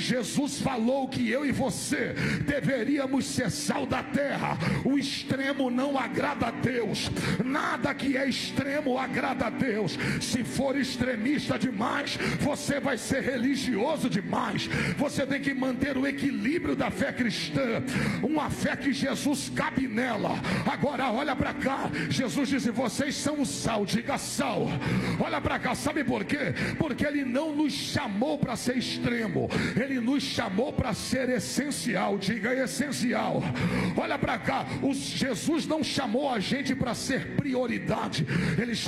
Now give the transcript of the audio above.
Jesus falou que eu e você deveríamos ser sal da terra. O extremo não agrada a Deus. Nada que é extremo agrada a Deus. Se for extremista demais, você vai ser religioso demais. Você tem que manter o equilíbrio da fé cristã, uma fé que Jesus cabe nela. Agora olha para cá, Jesus disse: vocês são o sal. Diga sal. Olha para cá, sabe por quê? Porque Ele não nos chamou para ser extremo, Ele nos chamou para ser essencial. Diga essencial. Olha para cá, Jesus não chamou a gente para ser prioridade, Ele